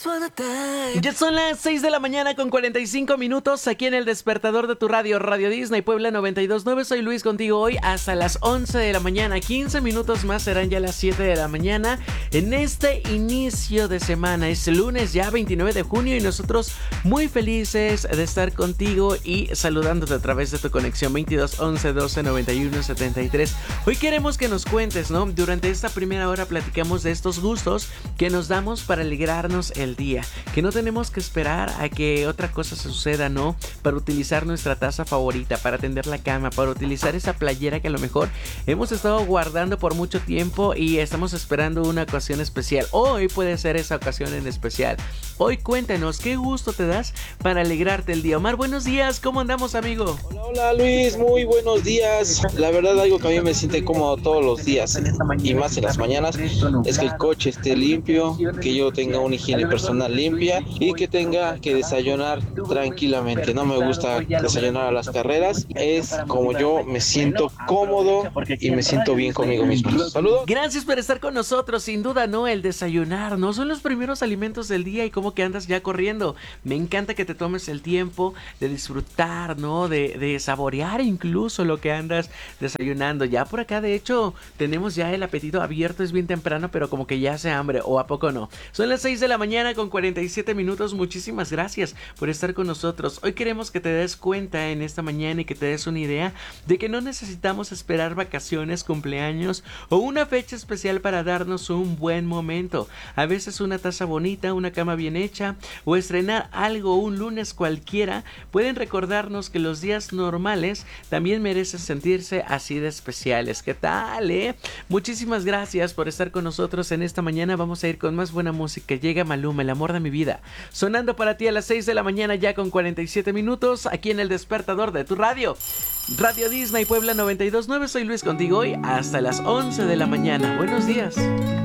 Ya son las 6 de la mañana con 45 minutos aquí en el despertador de tu radio, Radio Disney Puebla 92.9. Soy Luis contigo hoy hasta las 11 de la mañana. 15 minutos más serán ya las 7 de la mañana en este inicio de semana. Es lunes ya 29 de junio y nosotros muy felices de estar contigo y saludándote a través de tu conexión 22 11 12 91 73. Hoy queremos que nos cuentes, ¿no? Durante esta primera hora platicamos de estos gustos que nos damos para alegrarnos el día, que no tenemos que esperar a que otra cosa suceda, ¿no? Para utilizar nuestra taza favorita, para tender la cama, para utilizar esa playera que a lo mejor hemos estado guardando por mucho tiempo y estamos esperando una ocasión especial. Hoy puede ser esa ocasión en especial. Hoy cuéntanos, ¿qué gusto te das para alegrarte el día? Omar, buenos días, ¿cómo andamos, amigo? Hola, hola Luis, muy buenos días. La verdad, algo que a mí me siente cómodo todos los días y más en las mañanas es que el coche esté limpio, que yo tenga una higiene personal limpia y que tenga que desayunar tranquilamente. No me gusta desayunar a las carreras, es como yo me siento cómodo y me siento bien conmigo mismo. Saludos. Gracias por estar con nosotros. Sin duda, ¿no? El desayunar, ¿no? Son los primeros alimentos del día y como que andas ya corriendo. Me encanta que te tomes el tiempo de disfrutar, ¿no? De saborear incluso lo que andas desayunando. Ya por acá, de hecho, tenemos ya el apetito abierto. Es bien temprano, pero como que ya hace hambre, ¿o a poco no? Son las 6 de la mañana con 47 minutos. Muchísimas gracias por estar con nosotros. Hoy queremos que te des cuenta en esta mañana y que te des una idea de que no necesitamos esperar vacaciones, cumpleaños o una fecha especial para darnos un buen momento. A veces una taza bonita, una cama bien hecha o estrenar algo un lunes cualquiera pueden recordarnos que los días normales también merecen sentirse así de especiales. ¿Qué tal, Muchísimas gracias por estar con nosotros en esta mañana. Vamos a ir con más buena música. Llega Maluma, el amor de mi vida, sonando para ti a las 6 de la mañana ya con 47 minutos aquí en el despertador de tu radio, Radio Disney Puebla 92.9. Soy Luis contigo hoy hasta las 11 de la mañana. Buenos días.